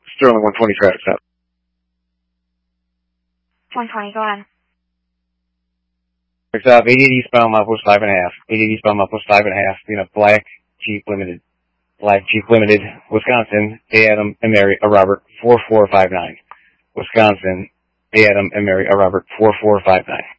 Sterling 120 traffic stop. 120, go on. Traffic stop, 88 eastbound, milepost 5.5. 88 eastbound, milepost 5.5. Being a black Jeep Limited, Wisconsin, A. Adam and Mary, a Robert, 4459. Wisconsin, A. Adam and Mary, a Robert, 4459.